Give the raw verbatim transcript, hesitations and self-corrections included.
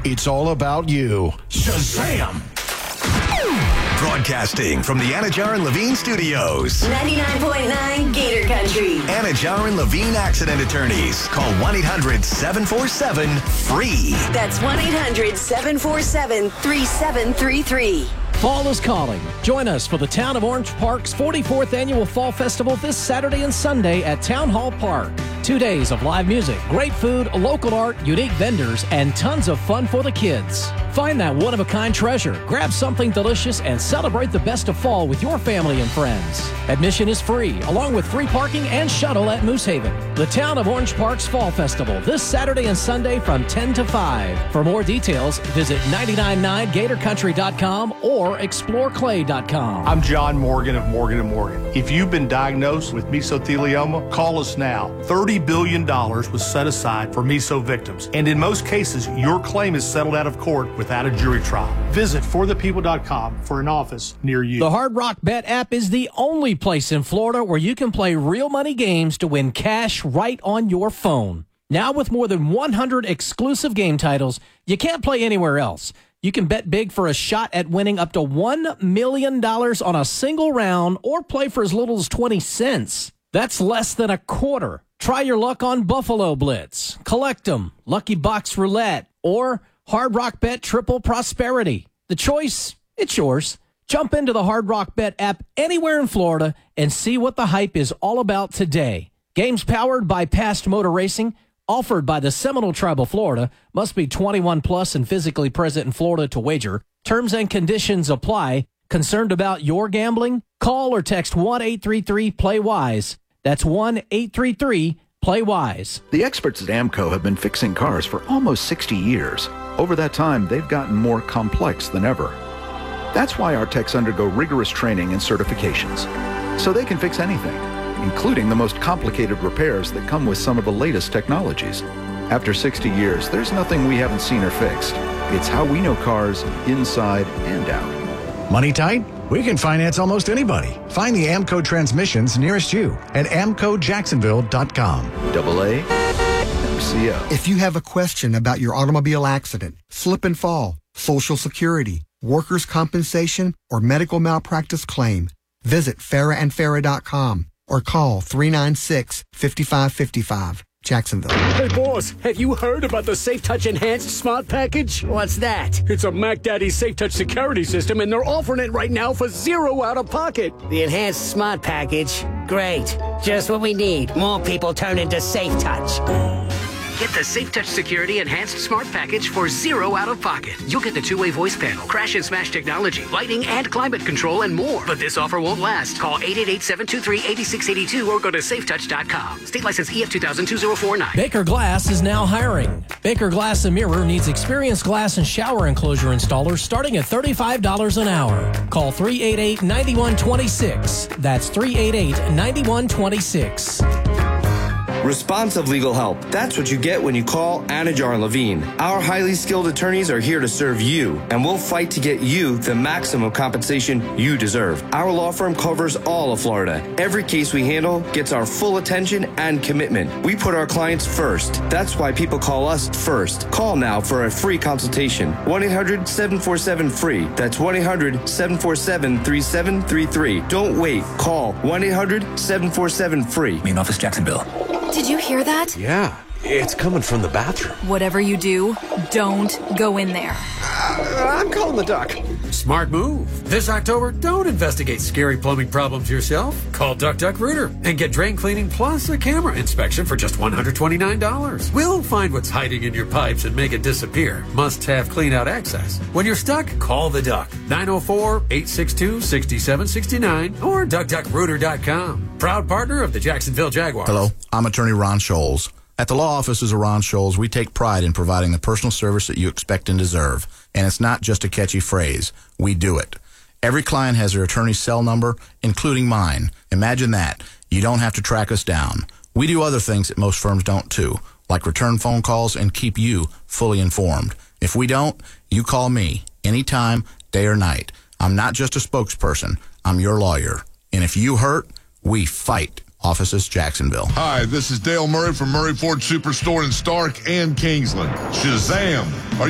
It's all about you. Shazam! Broadcasting from the Anajar and Levine Studios. ninety-nine point nine Gator Country. Anajar and Levine Accident Attorneys. Call one eight hundred seven four seven FREE. That's one eight hundred seven four seven three seven three three. Fall is calling. Join us for the Town of Orange Park's forty-fourth Annual Fall Festival this Saturday and Sunday at Town Hall Park. Two days of live music, great food, local art, unique vendors, and tons of fun for the kids. Find that one-of-a-kind treasure, grab something delicious, and celebrate the best of fall with your family and friends. Admission is free, along with free parking and shuttle at Moose Haven. The Town of Orange Park's Fall Festival this Saturday and Sunday from ten to five. For more details, visit nine nine nine gator country dot com or explore clay dot com. I'm John Morgan of Morgan and Morgan. If you've been diagnosed with mesothelioma, call us now. thirty billion dollars was set aside for meso victims, and in most cases, your claim is settled out of court without a jury trial. Visit for the people dot com for an office near you. The Hard Rock Bet app is the only place in Florida where you can play real money games to win cash right on your phone. Now with more than one hundred exclusive game titles, you can't play anywhere else. You can bet big for a shot at winning up to one million dollars on a single round or play for as little as twenty cents. That's less than a quarter. Try your luck on Buffalo Blitz, Collect 'em, Lucky Box Roulette, or Hard Rock Bet Triple Prosperity. The choice, it's yours. Jump into the Hard Rock Bet app anywhere in Florida and see what the hype is all about today. Games powered by Past Motor Racing, offered by the Seminole Tribe of Florida, must be twenty-one plus and physically present in Florida to wager. Terms and conditions apply. Concerned about your gambling? Call or text one eight three three play wise. That's one eight three three play wise. The experts at AMCO have been fixing cars for almost sixty years. Over that time, they've gotten more complex than ever. That's why our techs undergo rigorous training and certifications, so they can fix anything, including the most complicated repairs that come with some of the latest technologies. After sixty years, there's nothing we haven't seen or fixed. It's how we know cars inside and out. Money tight? We can finance almost anybody. Find the AMCO transmissions nearest you at amco jacksonville dot com. Double A, M C O. If you have a question about your automobile accident, slip and fall, Social Security, workers' compensation, or medical malpractice claim, visit farah and farah dot com or call three nine six, five five five five. Jacksonville. Hey, boss, have you heard about the Safe Touch Enhanced Smart Package? What's that? It's a Mac Daddy Safe Touch security system, and they're offering it right now for zero out of pocket. The Enhanced Smart Package? Great. Just what we need. More people turn into Safe Touch. Get the Safe Touch Security Enhanced Smart Package for zero out of pocket. You'll get the two-way voice panel, crash and smash technology, lighting and climate control, and more. But this offer won't last. Call eight eight eight, seven two three, eight six eight two or go to safe touch dot com. State license E F two thousand two zero four nine. Baker Glass is now hiring. Baker Glass and Mirror needs experienced glass and shower enclosure installers starting at thirty-five dollars an hour. Call three eight eight, nine one two six. That's three eight eight, nine one two six. Responsive legal help. That's what you get when you call Anajar and Levine. Our highly skilled attorneys are here to serve you, and we'll fight to get you the maximum compensation you deserve. Our law firm covers all of Florida. Every case we handle gets our full attention and commitment. We put our clients first. That's why people call us first. Call now for a free consultation. one eight hundred, seven four seven, free. That's one eight hundred, seven four seven, three seven three three. Don't wait. Call one eight hundred, seven four seven, free. Main office, Jacksonville. Did you hear that? Yeah, it's coming from the bathroom. Whatever you do, don't go in there. Uh, I'm calling the doc. Smart move. This October, don't investigate scary plumbing problems yourself. Call Duck Duck Rooter and get drain cleaning plus a camera inspection for just one hundred twenty-nine dollars. We'll find what's hiding in your pipes and make it disappear. Must have clean out access. When you're stuck, call the Duck. nine oh four, eight six two, six seven six nine or duck duck rooter dot com. Proud partner of the Jacksonville Jaguars. Hello, I'm attorney Ron Scholes. At the law offices of Ron Scholes, we take pride in providing the personal service that you expect and deserve. And it's not just a catchy phrase. We do it. Every client has their attorney's cell number, including mine. Imagine that. You don't have to track us down. We do other things that most firms don't too, like return phone calls and keep you fully informed. If we don't, you call me anytime, day or night. I'm not just a spokesperson. I'm your lawyer. And if you hurt, we fight. Offices, Jacksonville. Hi, this is Dale Murray from Murray Ford Superstore in Stark and Kingsland. Shazam! Are